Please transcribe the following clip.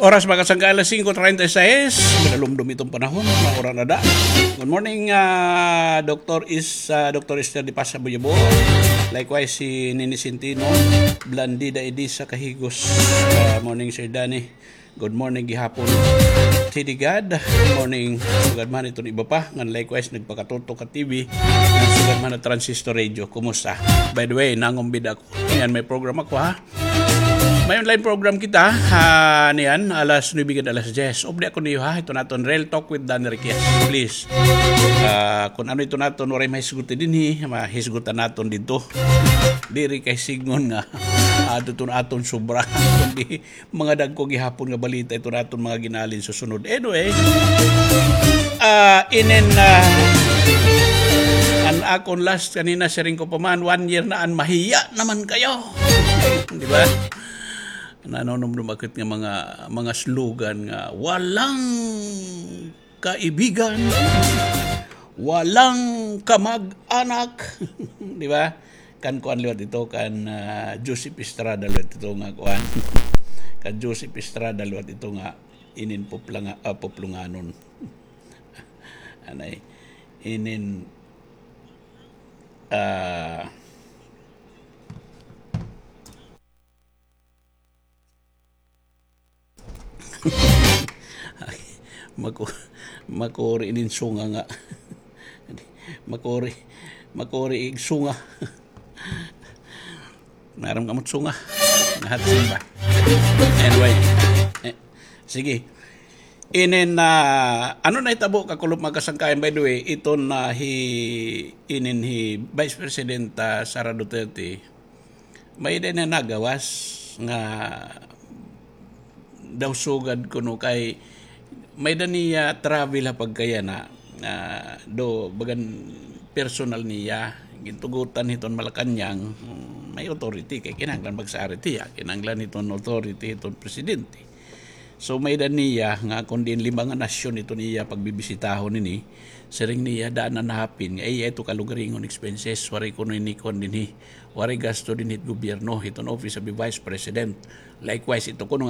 Oras makasangka alas 5:36. Madalumdum itong panahon. Maura na da. Good morning, Dr. Esther Di Pasa Buyaboy. Likewise, si Nini Sintino. Blandida Edisa Kahigos. Morning, Sir Danny. Good morning, gihapon. Tidigad. Good morning. Sugad man itong iba pa. Ngan likewise, nagpakatuto ka TV. Sugad man na Transistor Radio. Kumusta? By the way, nangumbida ko. Yan, may program ako ha. May online program kita, niyan, alas 9 hanggang alas 10. Obli ako niyo ha, ito natin, Real Talk with Dan Riquez. Please, kung ano ito natin, waray mahisgutin din mahisgutan natin dito. Diri kay Sigon nga, ito natin sobra. Kundi mga dagko gihapon nga balita, ito natin mga ginalin susunod. Anyway, an akong last kanina sharing ko pa man, 1 year na an mahiya naman kayo. Di ba? Nanonom akit nga mga slogan nga walang kaibigan, walang kamag-anak. Di ba? Kan kuan liwat ito kan Joseph Estrada liwat ito nga kuan. Kan Joseph Estrada liwat ito nga inin poplunganon. Anay inin makori inin sunga nga. makori ig sunga. Naram kamot sunga. Nahat simba. Anyway, sige. Inin ano na itabo kakulop magkasangkayan, by the way, ito na inin Vice President Sara Duterte may din na nagawas nga daw sugad kuno kay may daniya travel ha pagkaya na do bagan personal niya gintugutan hiton Malacañang may authority kay kinahanglan magsaarity kinahanglan hiton authority hiton presidente. So may daniya nga kundi 5 nga nasyon ito niya pagbibisitahon nini sering niya daan na nahapin ay ito kalugaringon expenses wari kuno ini kon dinhi wari gasto din hit gobyerno hiton office of the Vice President. Likewise ito kuno